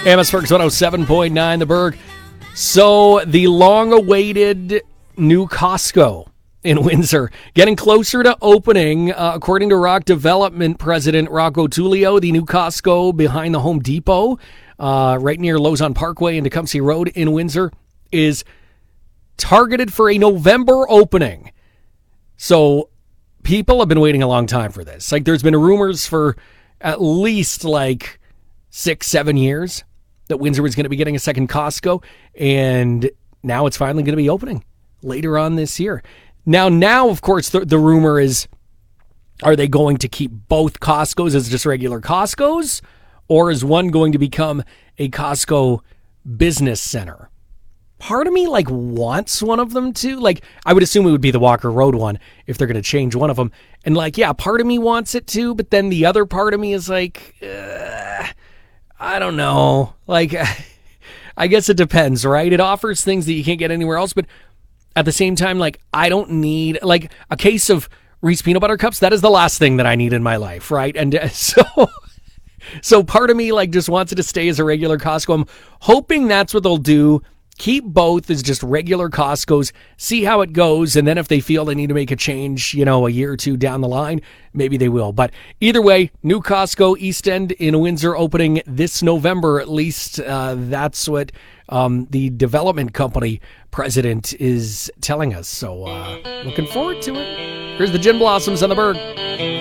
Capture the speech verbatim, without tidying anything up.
Amherst's one oh seven point nine, The Berg. So, the long-awaited new Costco in Windsor getting closer to opening, uh, according to Rock Development President Rocco Tullio. The new Costco behind the Home Depot, uh, right near Lozon Parkway and Tecumseh Road in Windsor, is targeted for a November opening. So, people have been waiting a long time for this. Like, there's been rumors for at least, like, six, seven years that Windsor was going to be getting a second Costco, and now it's finally going to be opening later on this year. Now, now, of course, the, the rumor is, are they going to keep both Costcos as just regular Costcos, or is one going to become a Costco business center? Part of me, like, wants one of them to. Like, I would assume it would be the Walker Road one if they're going to change one of them. And, like, yeah, part of me wants it to, but then the other part of me is like, uh, I don't know. Like, I guess it depends, right? It offers things that you can't get anywhere else, but at the same time, like, I don't need, like, a case of Reese peanut butter cups. That is the last thing that I need in my life, right? And uh, so, so part of me, like, just wants it to stay as a regular Costco. I'm hoping that's what they'll do. Keep both as just regular Costcos, see how it goes, and then if they feel they need to make a change, you know, a year or two down the line, maybe they will. But either way, new Costco East End in Windsor opening this November, at least. Uh, that's what um, the development company president is telling us. So uh, looking forward to it. Here's the Gin Blossoms on The Berg.